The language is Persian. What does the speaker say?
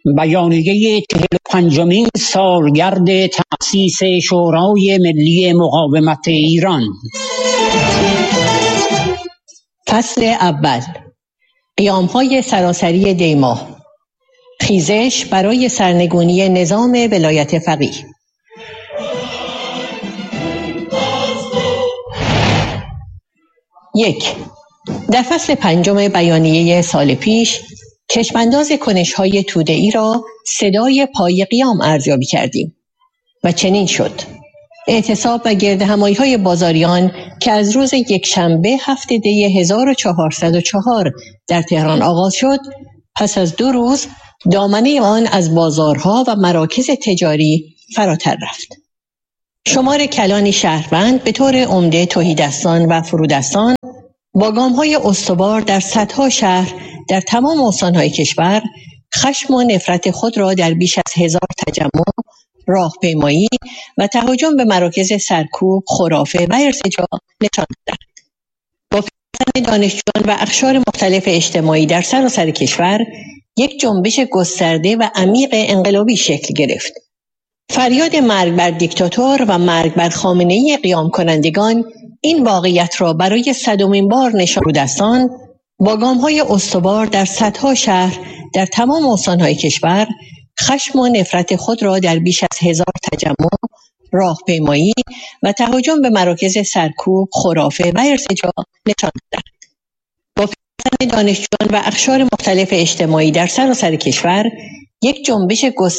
بیانیه 45مین سالگرد تأسیس شورای ملی مقاومت ایران. فصل اول، قیام‌های سراسری دی‌ماه، خیزش برای سرنگونی نظام ولایت فقیه. یک، در فصل پنجم بیانیه سال پیش چشمانداز کنش‌های توده‌ای را صدای پای قیام ارزیابی کردیم و چنین شد: اعتصاب و گردهمایی‌های بازاریان که از روز یکشنبه 7 دی 1404 در تهران آغاز شد، پس از 2 روز دامنه آن از بازارها و مراکز تجاری فراتر رفت. شمار کلانی شهروند به طور عمده تهیدستان و فرودستان با گام‌های استوار در صدها شهر در تمام استان‌های کشور خشم و نفرت خود را در بیش از 1000 تجمع، راهپیمایی و تهاجم به مراکز سرکوب، خرافه و ارتجاع نشان دادند. با پیوستن دانشجویان و اقشار مختلف اجتماعی در سراسر کشور یک جنبش گسترده و عمیق انقلابی شکل گرفت. فریاد مرگ بر دیکتاتور و مرگ بر خامنه‌ای قیام کنندگان این واقعیت را برای 100مین بار نشان دادند. با گام‌های استوار در صدها شهر در تمام استان‌های کشور خشم و نفرت خود را در بیش از 1000 تجمع، راهپیمایی و تهاجم به مراکز سرکوب، خرافه و ارتجاع نشان دادند. با پیوستن دانشجویان و اقشار مختلف اجتماعی در سراسر کشور یک جنبش